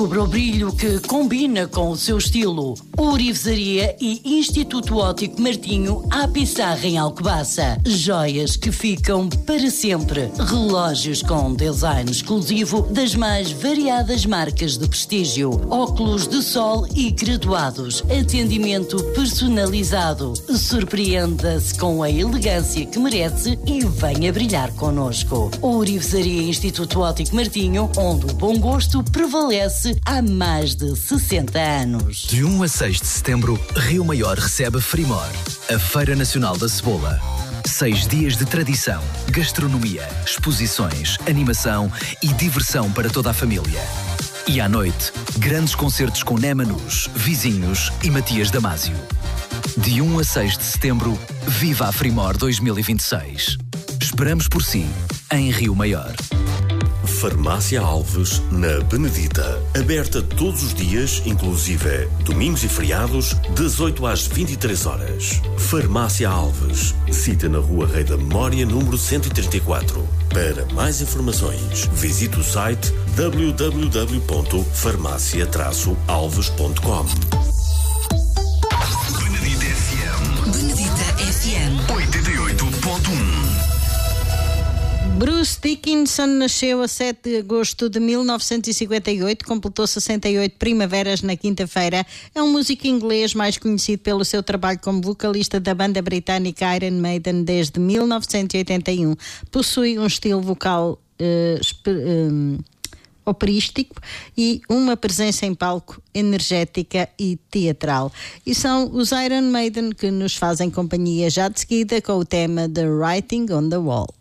Descubra o brilho que combina com o seu estilo. Ourivesaria e Instituto Óptico Martinho à Pissarra em Alcobaça. Joias que ficam para sempre. Relógios com design exclusivo das mais variadas marcas de prestígio. Óculos de sol e graduados. Atendimento personalizado. Surpreenda-se com a elegância que merece e venha brilhar connosco. Ourivesaria Instituto Óptico Martinho, onde o bom gosto prevalece há mais de 60 anos. De 1 a 6 de setembro, Rio Maior recebe Frimor, a Feira Nacional da Cebola. 6 dias de tradição, gastronomia, exposições, animação e diversão para toda a família. E à noite, grandes concertos com Némanus, Vizinhos e Matias Damasio. De 1 a 6 de setembro, viva a Frimor 2026. Esperamos por si, em Rio Maior. Farmácia Alves, na Benedita. Aberta todos os dias, inclusive domingos e feriados, das 8 às 23 horas. Farmácia Alves. Cita na Rua Rei da Memória, número 134. Para mais informações, visite o site www.farmacia-alves.com. Benedita FM. Benedita FM 88.1. Bruce Dickinson nasceu a 7 de agosto de 1958, completou 68 primaveras na quinta-feira. É um músico inglês mais conhecido pelo seu trabalho como vocalista da banda britânica Iron Maiden desde 1981. Possui um estilo vocal operístico e uma presença em palco energética e teatral. E são os Iron Maiden que nos fazem companhia já de seguida com o tema The Writing on the Wall.